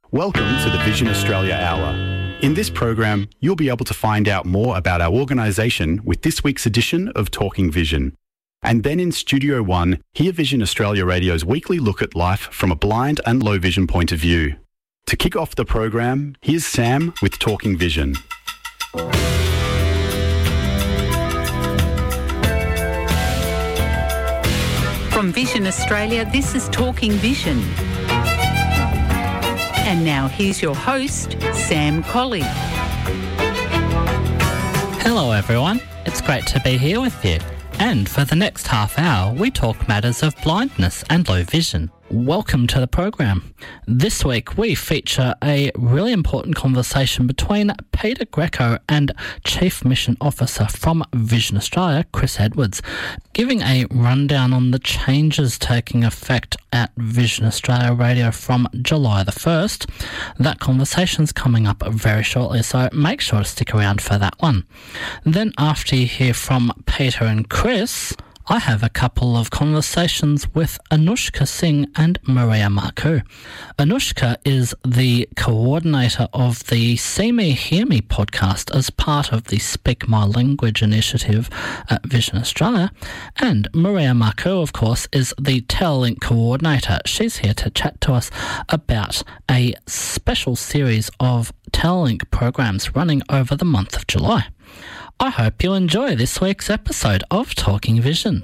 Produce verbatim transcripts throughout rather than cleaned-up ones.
Welcome to the Vision Australia Hour. In this program, you'll be able to find out more about our organisation with this week's edition of Talking Vision. And then in Studio One, hear Vision Australia Radio's weekly look at life from a blind and low vision point of view. To kick off the program, here's Sam with Talking Vision. From Vision Australia, this is Talking Vision. And now here's your host, Sam Colley. Hello everyone, it's great to be here with you. And for the next half hour, we talk matters of blindness and low vision. Welcome to the program. This week we feature a really important conversation between Peter Greco and Chief Mission Officer from Vision Australia, Chris Edwards, giving a rundown on the changes taking effect at Vision Australia Radio from July the first. That conversation's coming up very shortly, so make sure to stick around for that one. Then after you hear from Peter and Chris, I have a couple of conversations with Anushka Singh and Maria Marcoux. Anushka is the coordinator of the See Me, Hear Me podcast as part of the Speak My Language initiative at Vision Australia. And Maria Marcoux, of course, is the Telelink coordinator. She's here to chat to us about a special series of Telelink programs running over the month of July. I hope you enjoy this week's episode of Talking Vision.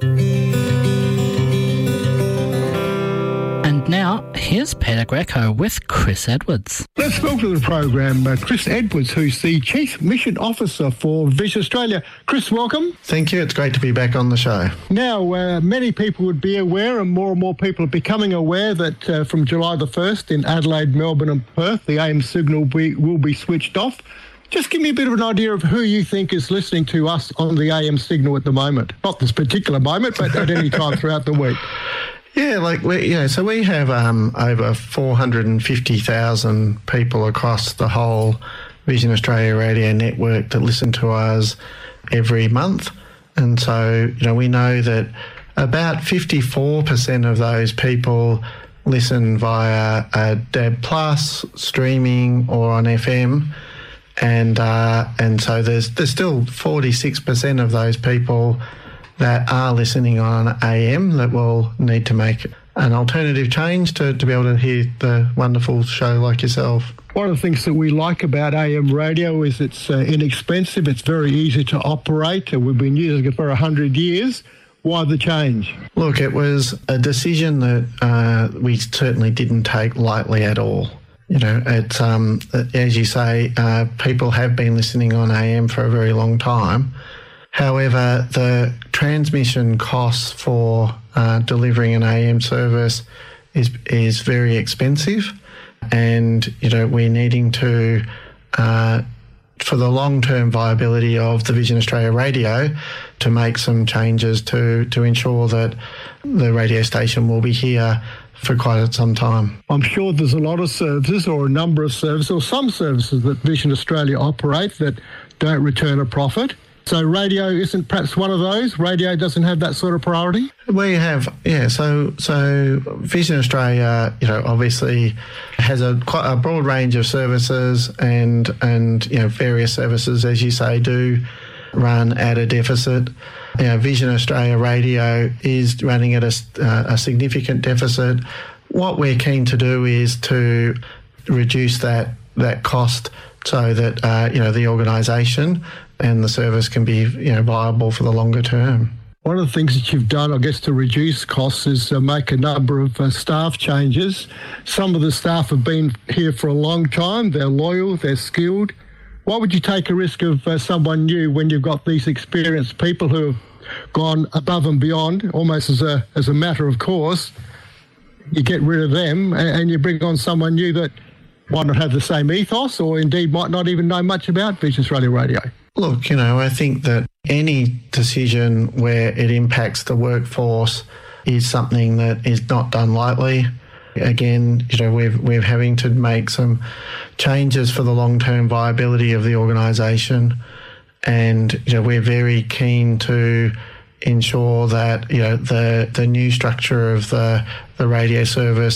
And now, here's Peter Greco with Chris Edwards. Let's welcome to the program uh, Chris Edwards, who's the Chief Mission Officer for Vision Australia. Chris, welcome. Thank you. It's great to be back on the show. Now, uh, many people would be aware, and more and more people are becoming aware, that uh, from July the first in Adelaide, Melbourne and Perth, the A M signal will be, will be switched off. Just give me a bit of an idea of who you think is listening to us on the A M signal at the moment. Not this particular moment, but at any time throughout the week. Yeah, like we, you know, so we have um, over four hundred fifty thousand people across the whole Vision Australia Radio network that listen to us every month, and so you know we know that about fifty-four percent of those people listen via a D A B Plus, streaming, or on F M. And uh, and so there's there's still forty-six percent of those people that are listening on A M that will need to make an alternative change to, to be able to hear the wonderful show like yourself. One of the things that we like about A M radio is it's uh, inexpensive, it's very easy to operate, and we've been using it for one hundred years. Why the change? Look, it was a decision that uh, we certainly didn't take lightly at all. You know, it's um, as you say, uh, people have been listening on A M for a very long time. However, the transmission costs for uh, delivering an A M service is is very expensive, and you know we're needing to, uh, for the long term viability of the Vision Australia Radio, to make some changes to to ensure that the radio station will be here for quite some time. I'm sure there's a lot of services, or a number of services, or some services that Vision Australia operate that don't return a profit. So radio isn't perhaps one of those? Radio doesn't have that sort of priority? We have, yeah. So so Vision Australia, you know, obviously has a quite a broad range of services, and and you know various services, as you say, do run at a deficit. You know, Vision Australia Radio is running at a, uh, a significant deficit. What we're keen to do is to reduce that that cost so that uh, you know the organisation and the service can be you know viable for the longer term. One of the things that you've done, I guess, to reduce costs is uh, make a number of uh, staff changes. Some of the staff have been here for a long time. They're loyal, they're skilled. Why would you take a risk of uh, someone new when you've got these experienced people who have gone above and beyond, almost as a as a matter of course? You get rid of them and, and you bring on someone new that might not have the same ethos, or indeed might not even know much about Vision Australia Radio. Look, you know, I think that any decision where it impacts the workforce is something that is not done lightly. Again, you know, we're, we're having to make some changes for the long-term viability of the organisation, and, you know, we're very keen to ensure that, you know, the, the new structure of the, the radio service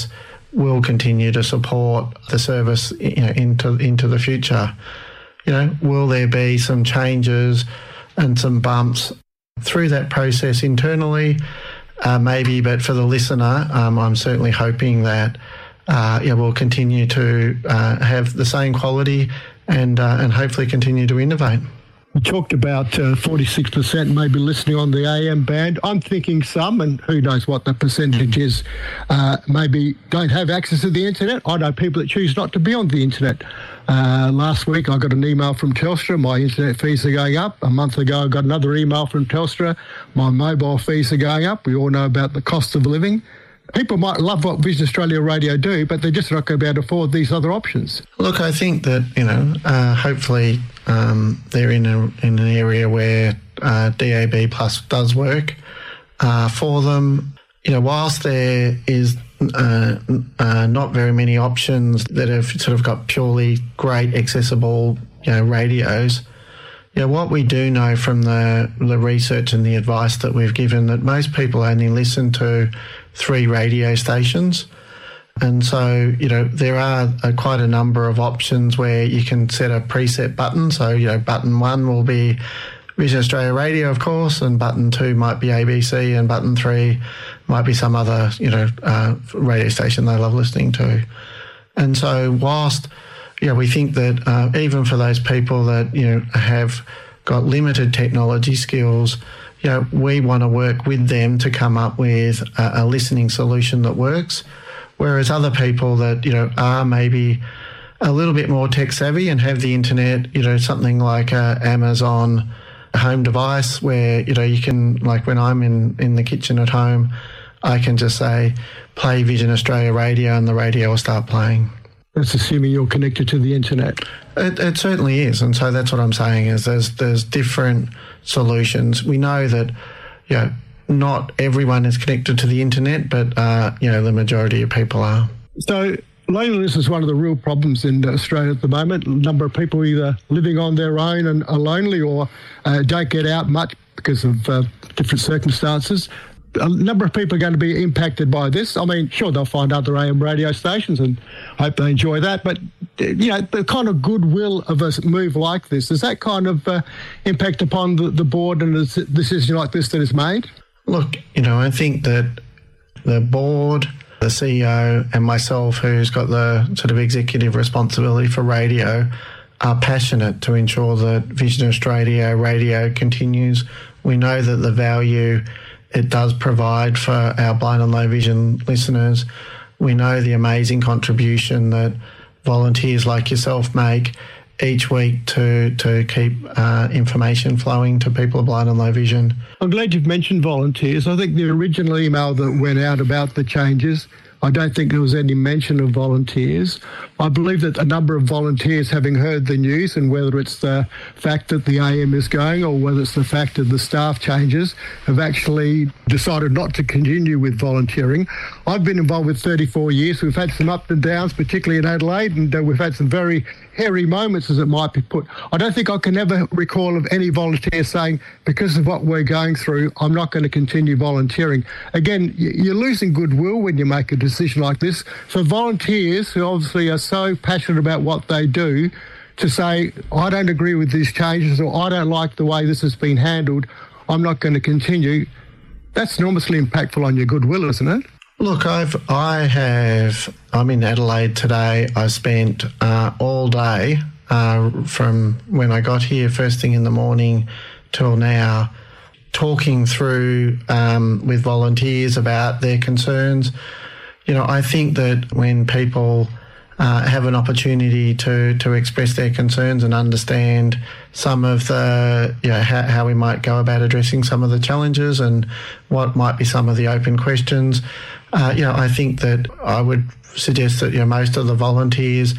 will continue to support the service, you know, into into the future. You know, will there be some changes and some bumps through that process internally? Uh, maybe, but for the listener, um, I'm certainly hoping that uh, yeah, we'll continue to uh, have the same quality and uh, and hopefully continue to innovate. We talked about uh, forty-six percent maybe listening on the A M band. I'm thinking some, and who knows what the percentage is, uh, maybe don't have access to the internet. I know people that choose not to be on the internet. Uh, last week I got an email from Telstra, my internet fees are going up. A month ago I got another email from Telstra, my mobile fees are going up. We all know about the cost of living. People might love what Vision Australia Radio do, but they're just not going to be able to afford these other options. Look, I think that, you know, uh, hopefully um, they're in, a, in an area where uh, D A B Plus does work uh, for them. You know, whilst there is uh, uh, not very many options that have sort of got purely great accessible, you know, radios, you know, what we do know from the, the research and the advice that we've given, that most people only listen to three radio stations. And so, you know, there are uh, quite a number of options where you can set a preset button. So, you know, button one will be Vision Australia Radio, of course, and button two might be A B C, and button three might be some other, you know, uh, radio station they love listening to. And so whilst, you know, we think that uh, even for those people that, you know, have got limited technology skills, you know, we want to work with them to come up with a, a listening solution that works. Whereas other people that, you know, are maybe a little bit more tech savvy and have the internet, you know, something like a Amazon home device where, you know, you can, like when I'm in, in the kitchen at home, I can just say, play Vision Australia Radio, and the radio will start playing. That's assuming you're connected to the internet. It, it certainly is. And so that's what I'm saying is there's there's different solutions. We know that, you know, not everyone is connected to the internet, but, uh, you know, the majority of people are. So loneliness is one of the real problems in Australia at the moment. A number of people either living on their own and are lonely, or uh, don't get out much because of uh, different circumstances. A number of people are going to be impacted by this. I mean, sure, they'll find other A M radio stations and hope they enjoy that. But, you know, the kind of goodwill of a move like this, does that kind of uh, impact upon the, the board and a decision like this that is made? Look, you know, I think that the board, the C E O and myself, who's got the sort of executive responsibility for radio, are passionate to ensure that Vision Australia Radio continues. We know that the value it does provide for our blind and low vision listeners. We know the amazing contribution that volunteers like yourself make each week to to keep uh, information flowing to people blind and low vision. I'm glad you've mentioned volunteers. I think the original email that went out about the changes, I don't think there was any mention of volunteers. I believe that a number of volunteers, having heard the news, and whether it's the fact that the A M is going or whether it's the fact that the staff changes, have actually decided not to continue with volunteering. I've been involved with thirty-four years. We've had some ups and downs, particularly in Adelaide, and uh, we've had some very hairy moments, as it might be put. I don't think I can ever recall of any volunteer saying, because of what we're going through, I'm not going to continue volunteering. Again, you're losing goodwill when you make a decision like this. For volunteers who obviously are so passionate about what they do, to say, I don't agree with these changes, or I don't like the way this has been handled, I'm not going to continue, that's enormously impactful on your goodwill, isn't it? Look, I've, I have, I'm in Adelaide today. I spent uh, all day uh, from when I got here first thing in the morning till now talking through um, with volunteers about their concerns. You know, I think that when people uh, have an opportunity to, to express their concerns and understand some of the, you know, how, how we might go about addressing some of the challenges and what might be some of the open questions, Uh, you know, I think that I would suggest that, you know, most of the volunteers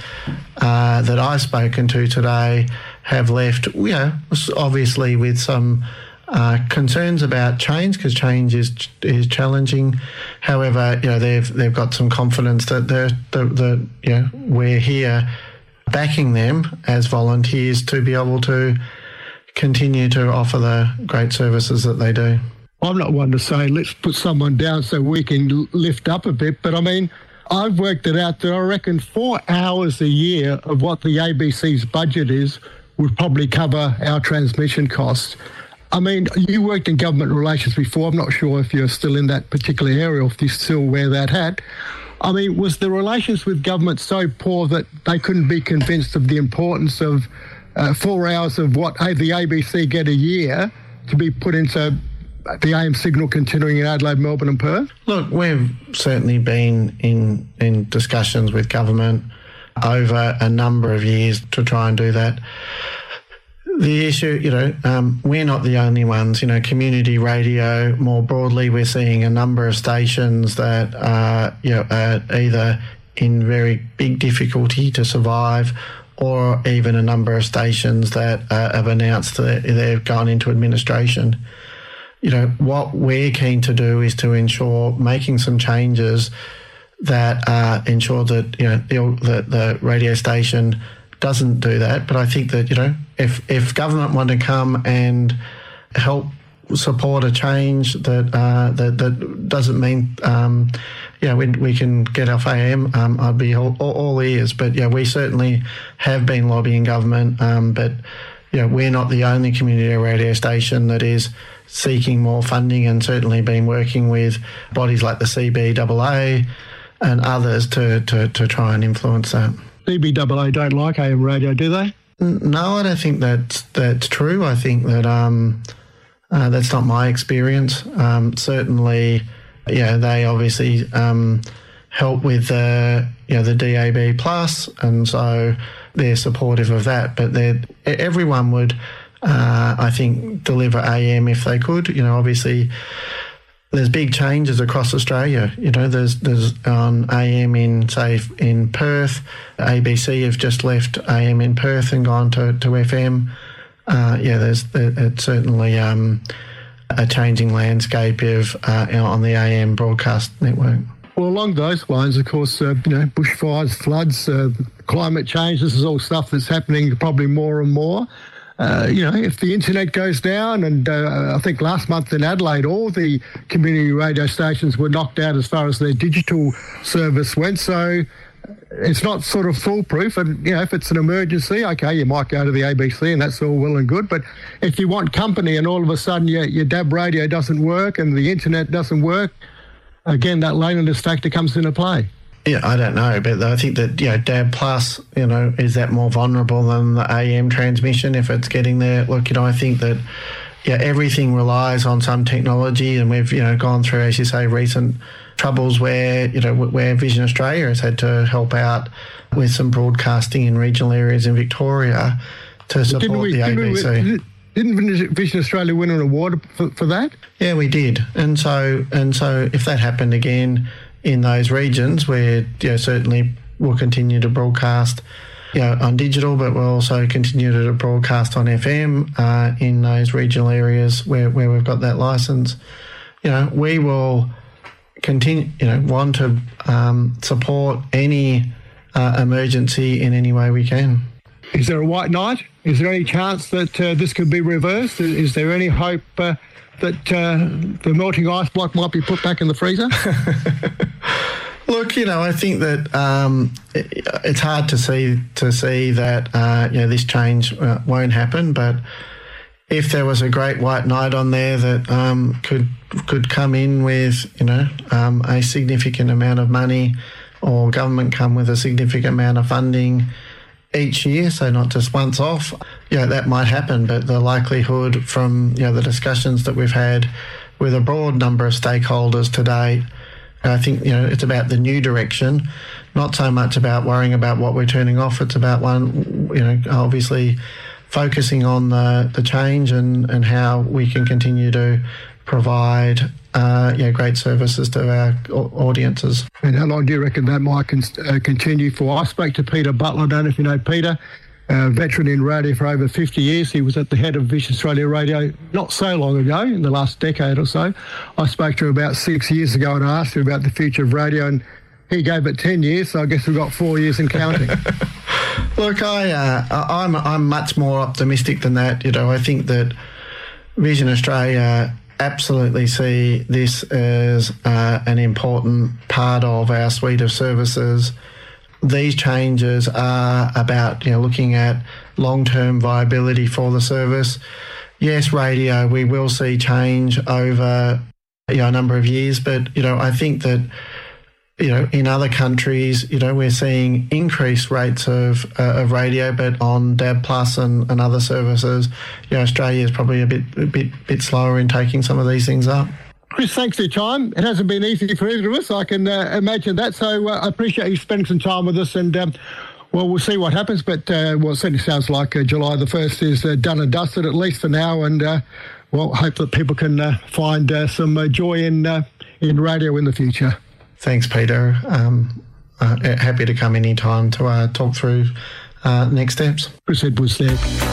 uh, that I've spoken to today have left, you know, obviously with some uh, concerns about change, because change is is challenging. However, you know, they've they've got some confidence that they're, that, that you know, we're here backing them as volunteers to be able to continue to offer the great services that they do. I'm not one to say let's put someone down so we can lift up a bit, but I mean, I've worked it out that I reckon four hours a year of what the A B C's budget is would probably cover our transmission costs. I mean, you worked in government relations before. I'm not sure if you're still in that particular area or if you still wear that hat. I mean, was the relations with government so poor that they couldn't be convinced of the importance of uh, four hours of what the A B C get a year to be put into the A M signal continuing in Adelaide, Melbourne and Perth? Look, we've certainly been in, in discussions with government over a number of years to try and do that. The issue, you know, um, we're not the only ones. You know, community radio, more broadly, we're seeing a number of stations that are, you know, are either in very big difficulty to survive or even a number of stations that uh, have announced that they've gone into administration. You know, what we're keen to do is to ensure making some changes that uh, ensure that, you know, the, the, the radio station doesn't do that. But I think that, you know, if if government want to come and help support a change that uh, that, that doesn't mean, um, yeah, we, we can get off A M, um, I'd be all, all, all ears. But, yeah, we certainly have been lobbying government. Um, but, yeah, we're not the only community radio station that is seeking more funding, and certainly been working with bodies like the C B A A and others to, to, to try and influence that. C B A A don't like A M radio, do they? No, I don't think that's, that's true. I think that um, uh, that's not my experience. Um, certainly, yeah, they obviously um, help with the, you know, the D A B plus, and so they're supportive of that. But they're, everyone would, uh, I think, deliver A M if they could. You know, obviously, there's big changes across Australia. You know, there's there's on A M in, say, in Perth. A B C have just left A M in Perth and gone to, to F M. Uh, yeah, there's there, it's certainly um, a changing landscape of uh, on the A M broadcast network. Well, along those lines, of course, uh, you know, bushfires, floods, uh, climate change, this is all stuff that's happening probably more and more. Uh, you know, if the internet goes down, and uh, I think last month in Adelaide, all the community radio stations were knocked out as far as their digital service went. So it's not sort of foolproof. And, you know, if it's an emergency, okay, you might go to the A B C and that's all well and good. But if you want company and all of a sudden your, your D A B radio doesn't work and the internet doesn't work, again, that loneliness factor comes into play. Yeah, I don't know, but I think that, you know, D A B plus, you know, is that more vulnerable than the A M transmission if it's getting there? Look, you know, I think that, yeah, everything relies on some technology, and we've, you know, gone through, as you say, recent troubles where, you know, where Vision Australia has had to help out with some broadcasting in regional areas in Victoria to support didn't we, the A B C. We, didn't Vision Australia win an award for, for that? Yeah, we did. And so, and so if that happened again in those regions, where, you know, certainly we'll continue to broadcast, you know, on digital, but we'll also continue to broadcast on F M uh, in those regional areas where, where we've got that licence. You know, we will continue, you know, want to um, support any uh, emergency in any way we can. Is there a white knight? Is there any chance that uh, this could be reversed? Is there any hope uh, that uh, the melting ice block might be put back in the freezer? Look, you know, I think that um, it, it's hard to see to see that uh, you know, this change uh, won't happen. But if there was a great white knight on there that um, could could come in with, you know, um, a significant amount of money, or government come with a significant amount of funding each year, so not just once off, yeah, that might happen. But the likelihood from, you know, the discussions that we've had with a broad number of stakeholders to date, I think, you know, it's about the new direction, not so much about worrying about what we're turning off. It's about, one, you know, obviously focusing on the, the change and, and how we can continue to provide uh, yeah, great services to our audiences. And how long do you reckon that might con- uh, continue for? I spoke to Peter Butler. I don't know if you know Peter, a veteran in radio for over fifty years. He was at the head of Vision Australia Radio not so long ago, in the last decade or so. I spoke to him about six years ago and I asked him about the future of radio, and he gave it ten years, so I guess we've got four years and counting. Look, I, uh, I'm, I'm much more optimistic than that. You know, I think that Vision Australia absolutely see this as uh, an important part of our suite of services. These changes are about, you know, looking at long-term viability for the service. Yes, radio, we will see change over, you know, a number of years, but, you know, I think that, you know, in other countries, you know, we're seeing increased rates of uh, of radio, but on D A B Plus and, and other services, you know, Australia is probably a bit a bit bit slower in taking some of these things up. Chris, thanks for your time. It hasn't been easy for either of us, I can uh, imagine that. So uh, I appreciate you spending some time with us, and um, well, we'll see what happens. But uh, well, it certainly sounds like uh, July the first is uh, done and dusted, at least for now. And uh, well, hope that people can uh, find uh, some uh, joy in uh, in radio in the future. Thanks, Peter. Um, uh, happy to come anytime to uh, talk through uh, next steps. Chris Edwards there.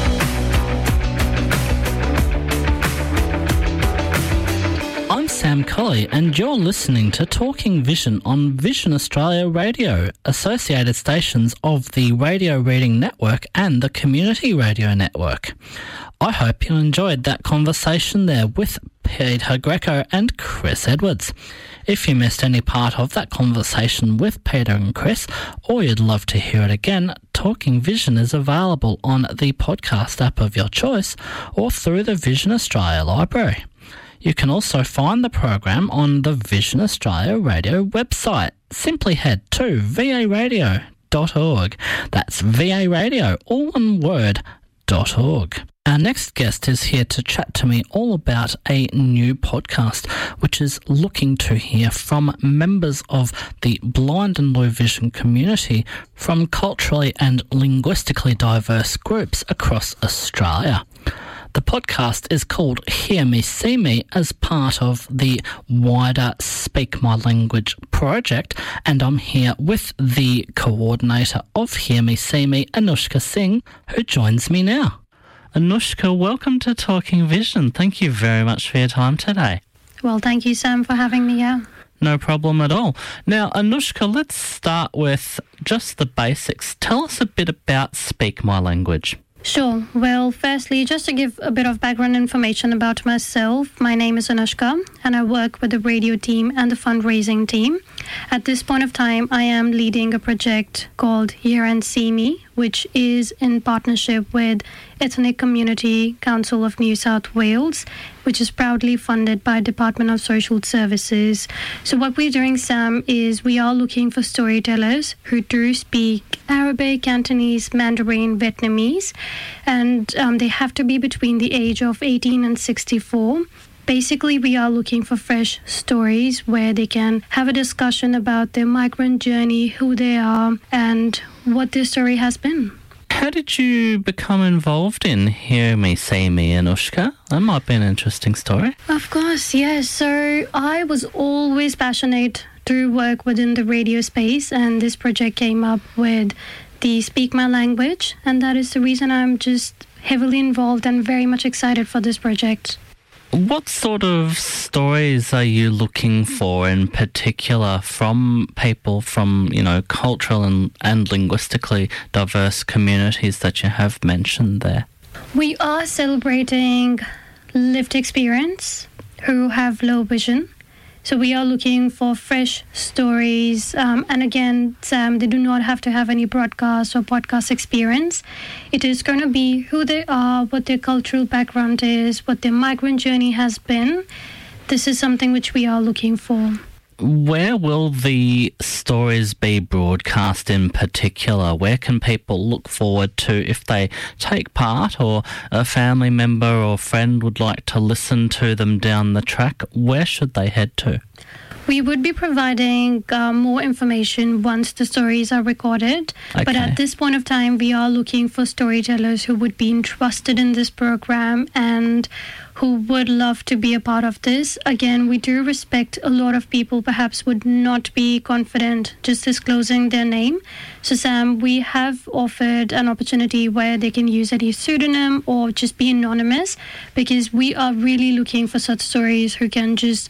I'm Sam Colley, and you're listening to Talking Vision on Vision Australia Radio, associated stations of the Radio Reading Network and the Community Radio Network. I hope you enjoyed that conversation there with Peter Greco and Chris Edwards. If you missed any part of that conversation with Peter and Chris, or you'd love to hear it again, Talking Vision is available on the podcast app of your choice or through the Vision Australia Library. You can also find the program on the Vision Australia Radio website. Simply head to v a radio dot org. That's V A Radio, all one word, dot org. Our next guest is here to chat to me all about a new podcast which is looking to hear from members of the blind and low vision community from culturally and linguistically diverse groups across Australia. The podcast is called Hear Me, See Me as part of the wider Speak My Language project, and I'm here with the coordinator of Hear Me, See Me, Anushka Singh, who joins me now. Anushka, welcome to Talking Vision. Thank you very much for your time today. Well, thank you, Sam, for having me here. No problem at all. Now, Anushka, let's start with just the basics. Tell us a bit about Speak My Language. Sure. Well, firstly, just to give a bit of background information about myself, my name is Anushka, and I work with the radio team and the fundraising team. At this point of time, I am leading a project called Hear and See Me, which is in partnership with Ethnic Community Council of New South Wales, which is proudly funded by Department of Social Services. So what we're doing, Sam, is we are looking for storytellers who do speak Arabic, Cantonese, Mandarin, Vietnamese, and um, they have to be between the age of eighteen and sixty-four. Basically, we are looking for fresh stories where they can have a discussion about their migrant journey, who they are, and what their story has been. How did you become involved in Hear Me, See Me, Anushka? That might be an interesting story. Of course, yes. So I was always passionate to work within the radio space, and this project came up with the Speak My Language, and that is the reason I'm just heavily involved and very much excited for this project. What sort of stories are you looking for in particular from people from, you know, cultural and, and linguistically diverse communities that you have mentioned there? We are celebrating lived experience who have low vision. So we are looking for fresh stories. Um, and again, Sam, they do not have to have any broadcast or podcast experience. It is going to be who they are, what their cultural background is, what their migrant journey has been. This is something which we are looking for. Where will the stories be broadcast in particular? Where can people look forward to if they take part, or a family member or friend would like to listen to them down the track? Where should they head to? We would be providing uh, more information once the stories are recorded. Okay. But at this point of time, we are looking for storytellers who would be interested in this program and who would love to be a part of this. Again, we do respect a lot of people perhaps would not be confident just disclosing their name. So, Sam, we have offered an opportunity where they can use any pseudonym or just be anonymous, because we are really looking for such stories who can just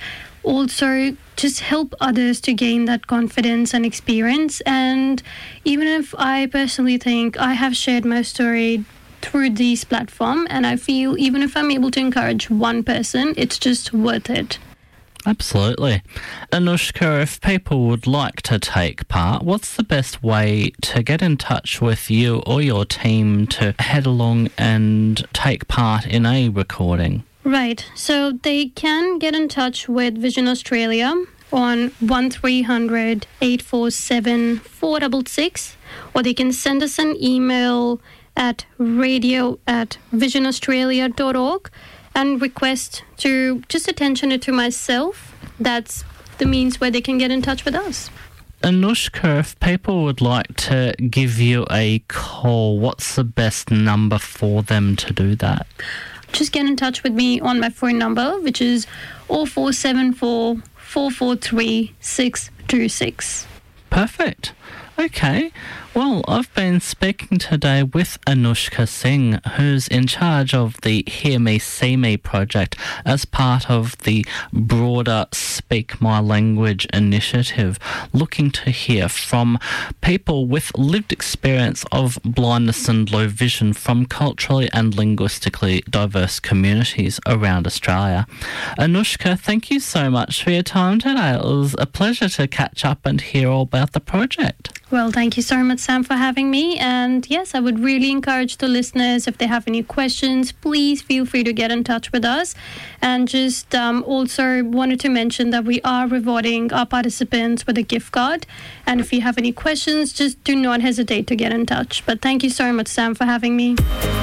also just help others to gain that confidence and experience. And even if I personally think I have shared my story through this platform, and I feel even if I'm able to encourage one person, it's just worth it. Absolutely. Anushka, if people would like to take part, what's the best way to get in touch with you or your team to head along and take part in a recording? Right. So they can get in touch with Vision Australia on one three hundred, eight four seven, four six six, or they can send us an email at radio at vision australia dot org and request to just attention it to myself. That's the means where they can get in touch with us. Anushka, if people would like to give you a call, what's the best number for them to do that? Just get in touch with me on my phone number, which is oh four seven four, four four three, six two six. Perfect. Okay. Well, I've been speaking today with Anushka Singh, who's in charge of the Hear Me, See Me project as part of the broader Speak My Language initiative, looking to hear from people with lived experience of blindness and low vision from culturally and linguistically diverse communities around Australia. Anushka, thank you so much for your time today. It was a pleasure to catch up and hear all about the project. Well, thank you so much, Sam, for having me. And yes, I would really encourage the listeners, if they have any questions, please feel free to get in touch with us. And just um, also wanted to mention that we are rewarding our participants with a gift card. And if you have any questions, just do not hesitate to get in touch. But thank you so much, Sam, for having me.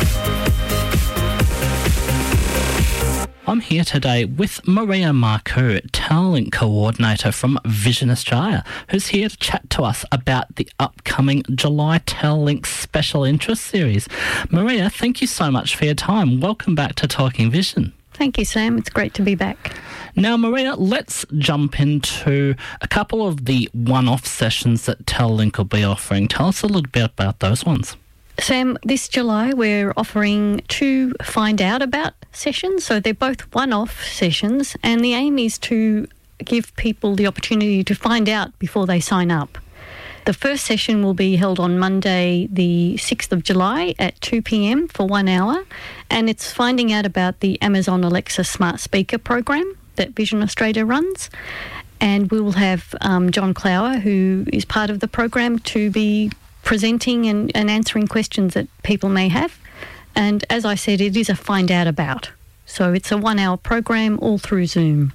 I'm here today with Maria Marcoux, Talent Coordinator from Vision Australia, who's here to chat to us about the upcoming July Tellink Special Interest Series. Maria, thank you so much for your time. Welcome back to Talking Vision. Thank you, Sam. It's great to be back. Now, Maria, let's jump into a couple of the one-off sessions that Tellink will be offering. Tell us a little bit about those ones. Sam, this July we're offering two Find Out About sessions. So they're both one-off sessions, and the aim is to give people the opportunity to find out before they sign up. The first session will be held on Monday the sixth of July at two p.m. for one hour, and it's finding out about the Amazon Alexa Smart Speaker program that Vision Australia runs. And we will have um, John Clower, who is part of the program, to be presenting and, and answering questions that people may have. And as I said, it is a Find Out About. So it's a one-hour program all through Zoom.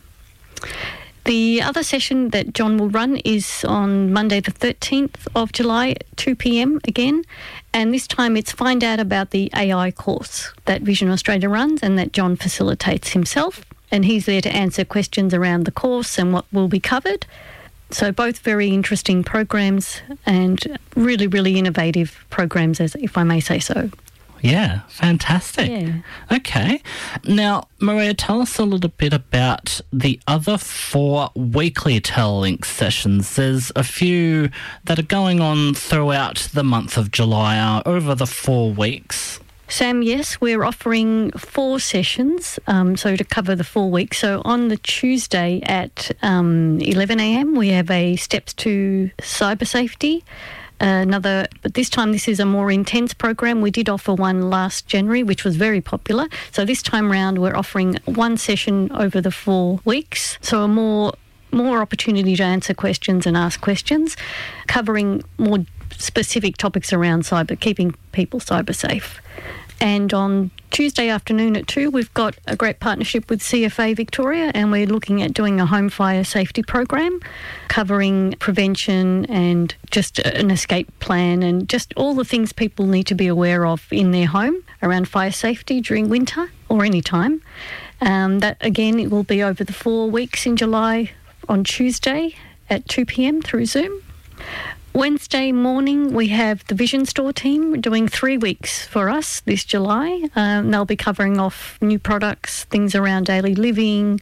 The other session that John will run is on Monday the thirteenth of July at two p.m. again. And this time it's Find Out About the A I course that Vision Australia runs and that John facilitates himself. And he's there to answer questions around the course and what will be covered. So both very interesting programs and really, really innovative programs, as if I may say so. Yeah, fantastic. Yeah. Okay. Now, Maria, tell us a little bit about the other four weekly Tellink sessions. There's a few that are going on throughout the month of July, uh, over the four weeks. Sam, yes, we're offering four sessions, um, so to cover the four weeks. So on the Tuesday at um, eleven a.m, we have a Steps to Cyber Safety. Uh, another, but this time this is a more intense program. We did offer one last January, which was very popular. So this time round, we're offering one session over the four weeks. So a more more opportunity to answer questions and ask questions, covering more specific topics around cyber, keeping people cyber safe. And on Tuesday afternoon at two, we've got a great partnership with C F A Victoria, and we're looking at doing a home fire safety program covering prevention and just an escape plan and just all the things people need to be aware of in their home around fire safety during winter or any time. Um, that, again, it will be over the four weeks in July on Tuesday at two p.m. through Zoom. Wednesday morning, we have the Vision Store team doing three weeks for us this July. Um, they'll be covering off new products, things around daily living,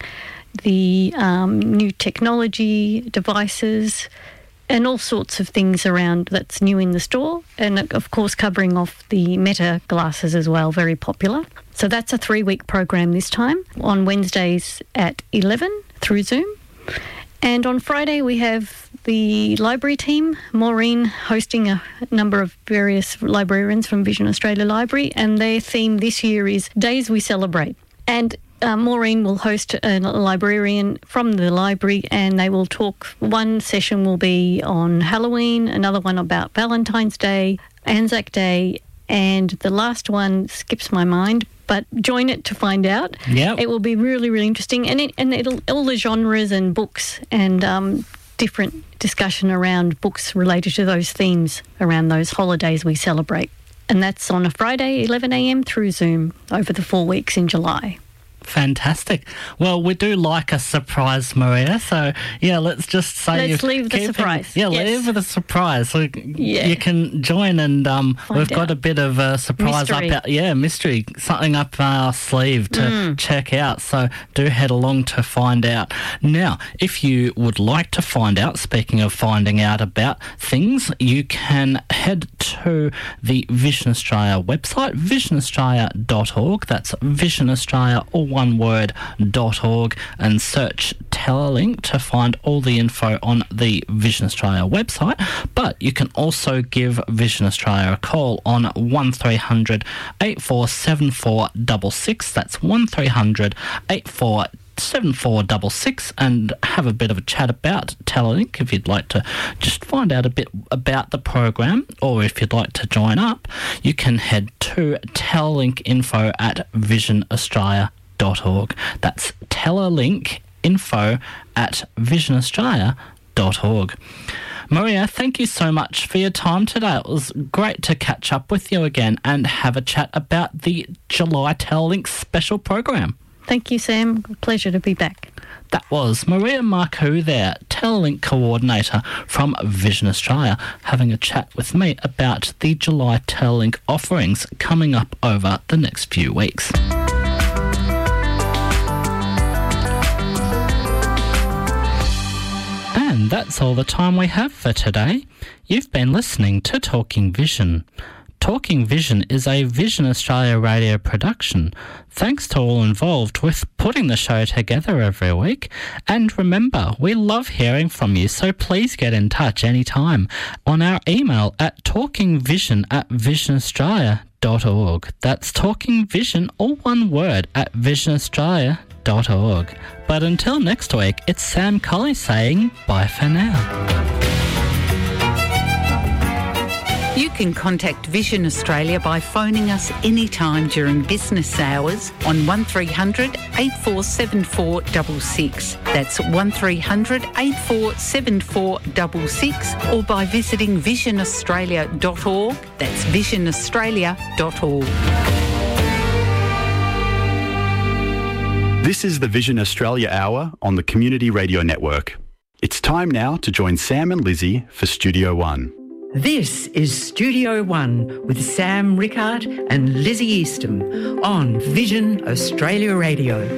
the um, new technology, devices, and all sorts of things around that's new in the store. And, of course, covering off the Meta glasses as well, very popular. So that's a three-week program this time, on Wednesdays at eleven through Zoom. And on Friday, we have the library team, Maureen hosting a number of various librarians from Vision Australia Library, and their theme this year is Days We Celebrate. And uh, Maureen will host a librarian from the library, and they will talk. One session will be on Halloween, another one about Valentine's Day, Anzac Day, and the last one skips my mind, but join it to find out. Yep. It will be really, really interesting, and it and it'll all the genres and books and um, different discussion around books related to those themes around those holidays we celebrate. And that's on a Friday, eleven a.m. through Zoom over the four weeks in July. Fantastic. Well, we do like a surprise, Maria. So, yeah, let's just say... Let's leave the surprise. Yeah, yes. leave with a surprise. So yeah. You can join and um, Find we've got out. a bit of a surprise Mystery. up our... Yeah, mystery. Something up our sleeve to Mm. check out. So do head along to find out. Now, if you would like to find out, speaking of finding out about things, you can head to the Vision Australia website, vision australia dot org. That's Vision Australia, all one word, dot org, and search Telelink to find all the info on the Vision Australia website. But you can also give Vision Australia a call on one three hundred eight four seven four six six. That's one three hundred eight four seven four six six, and have a bit of a chat about Telelink if you'd like to just find out a bit about the program, or if you'd like to join up, you can head to Telelink info at vision australia dot org. That's Telelink info at vision australia dot org. Maria, thank you so much for your time today. It was great to catch up with you again and have a chat about the July Telelink special program. Thank you, Sam. Pleasure to be back. That was Maria Marcoux there, Telelink coordinator from Vision Australia, having a chat with me about the July Telelink offerings coming up over the next few weeks. And that's all the time we have for today. You've been listening to Talking Vision. Talking Vision is a Vision Australia radio production. Thanks to all involved with putting the show together every week. And remember, we love hearing from you, so please get in touch anytime on our email at talkingvision at vision australia dot org. That's Talking Vision, all one word, at vision australia dot org. But until next week, it's Sam Colley saying bye for now. You can contact Vision Australia by phoning us anytime during business hours on one three hundred eight four seven four six six. That's one three hundred eight four seven four six six, or by visiting vision australia dot org. That's vision australia dot org. This is the Vision Australia Hour on the Community Radio Network. It's time now to join Sam and Lizzie for Studio One. This is Studio One with Sam Rickard and Lizzie Eastham on Vision Australia Radio.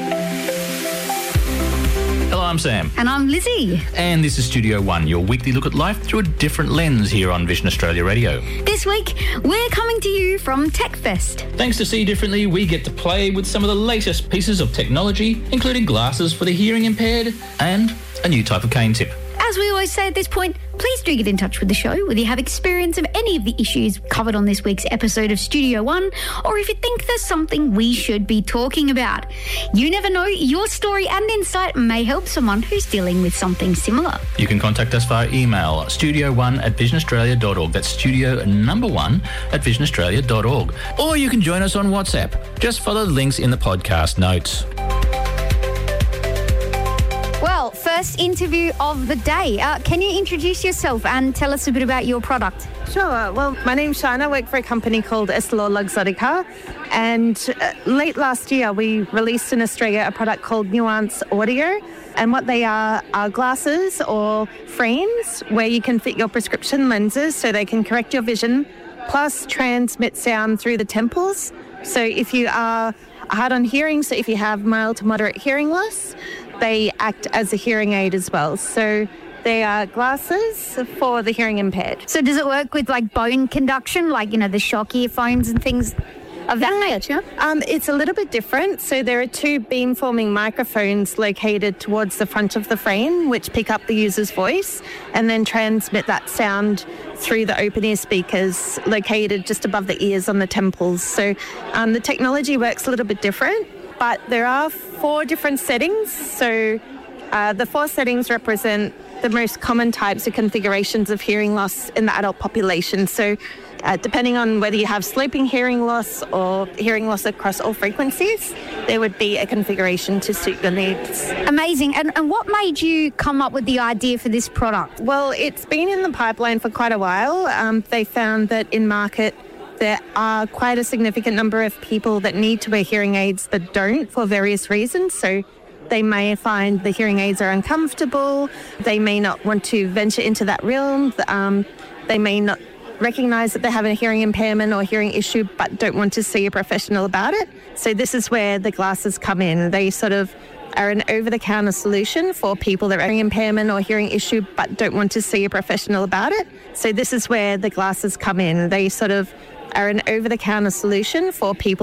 Hello, I'm Sam. And I'm Lizzie. And this is Studio One, your weekly look at life through a different lens here on Vision Australia Radio. This week, we're coming to you from TechFest. Thanks to See Differently, we get to play with some of the latest pieces of technology, including glasses for the hearing impaired and a new type of cane tip. As we always say at this point, please do get in touch with the show whether you have experience of any of the issues covered on this week's episode of Studio One, or if you think there's something we should be talking about. You never know, your story and insight may help someone who's dealing with something similar. You can contact us via email, studio one at vision australia dot org. That's studio number one at vision australia dot org. Or you can join us on WhatsApp. Just follow the links in the podcast notes. Well, first interview of the day. Uh, can you introduce yourself and tell us a bit about your product? Sure. Well, my name's Shana. I work for a company called Essilor Luxottica. And uh, late last year, we released in Australia a product called Nuance Audio. And what they are are glasses or frames where you can fit your prescription lenses so they can correct your vision, plus transmit sound through the temples. So if you are hard on hearing, so if you have mild to moderate hearing loss, they act as a hearing aid as well. So they are glasses for the hearing impaired. So does it work with like bone conduction, like, you know, the shock earphones and things? of that nature? Um, it's a little bit different. So there are two beam-forming microphones located towards the front of the frame, which pick up the user's voice and then transmit that sound through the open-ear speakers located just above the ears on the temples. So um, the technology works a little bit different, but there are four different settings. So uh, the four settings represent the most common types of configurations of hearing loss in the adult population. So uh, depending on whether you have sloping hearing loss or hearing loss across all frequencies, there would be a configuration to suit your needs. Amazing. And, and what made you come up with the idea for this product? Well, it's been in the pipeline for quite a while. Um, they found that in market there are quite a significant number of people that need to wear hearing aids that don't for various reasons. So they may find the hearing aids are uncomfortable. They may not want to venture into that realm. Um, they may not recognise that they have a hearing impairment or hearing issue but don't want to see a professional about it. So this is where the glasses come in. They sort of are an over-the-counter solution for people that have hearing impairment or hearing issue but don't want to see a professional about it. So this is where the glasses come in. They sort of are an over-the-counter solution for people